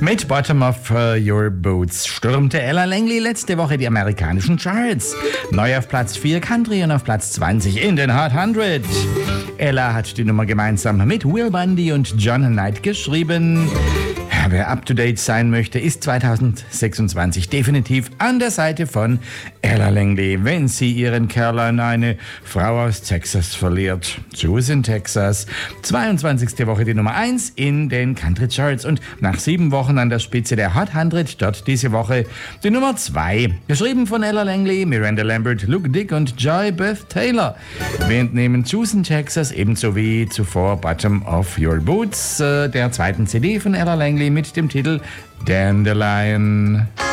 Mit Bottom of Your Boots stürmte Ella Langley letzte Woche die amerikanischen Charts. Neu auf Platz 4 Country und auf Platz 20 in den Hot 100. Ella hat die Nummer gemeinsam mit Will Bundy und John Knight geschrieben. Wer up-to-date sein möchte, ist 2026 definitiv an der Seite von Ella Langley, wenn sie ihren Kerl an eine Frau aus Texas verliert. Susan, Texas. 22. Woche die Nummer 1 in den Country Charts und nach 7 Wochen an der Spitze der Hot 100 dort diese Woche die Nummer 2. Geschrieben von Ella Langley, Miranda Lambert, Luke Dick und Joy Beth Taylor. Wir entnehmen Susan, Texas, ebenso wie zuvor Bottom of Your Boots, der zweiten CD von Ella Langley mit dem Titel Dandelion.